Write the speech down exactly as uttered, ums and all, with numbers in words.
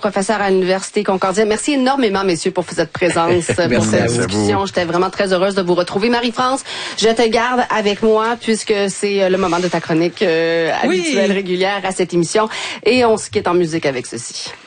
professeur à l'Université Concordia. Merci énormément, messieurs, pour cette présence, pour cette discussion. J'étais vraiment très heureuse de vous retrouver. Marie-France, je te garde avec moi puisque c'est le moment de ta chronique euh, habituelle, oui. régulière à cette émission. Et on se quitte en musique avec ceci.